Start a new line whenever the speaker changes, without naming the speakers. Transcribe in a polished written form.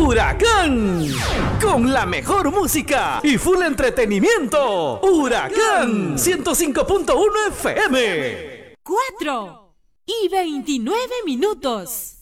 Huracán, con la mejor música y full entretenimiento. Huracán 105.1 FM.
4:29.